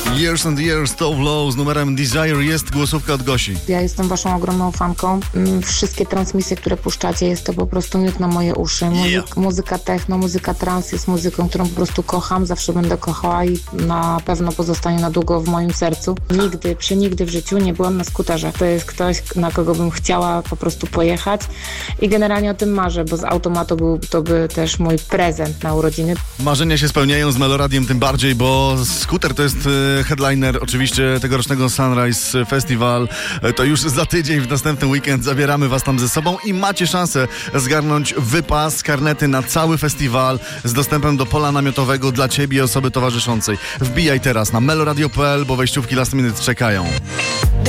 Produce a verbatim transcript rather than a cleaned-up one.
Years and Years, Tove Lo z numerem Desire. Jest głosówka od Gosi. Ja jestem waszą ogromną fanką. Wszystkie transmisje, które puszczacie, jest to po prostu miód na moje uszy. Muzyk, Yeah. Muzyka techno, muzyka trance jest muzyką, którą po prostu kocham, zawsze będę kochała i na pewno pozostanie na długo w moim sercu. Nigdy, przenigdy w życiu nie byłam na skuterze. To jest ktoś, na kogo bym chciała po prostu pojechać i generalnie o tym marzę, bo z automatu był to by też mój prezent na urodziny. Marzenia się spełniają z Meloradiem tym bardziej, bo skuter to jest e, headliner oczywiście tegorocznego Sunrise Festival. E, To już za tydzień, w następny weekend zabieramy was tam ze sobą i macie szansę zgarnąć wypas, karnety na cały festiwal z dostępem do pola namiotowego dla ciebie i osoby towarzyszącej. Wbijaj teraz na meloradio kropka p l, bo wejściówki last minute czekają.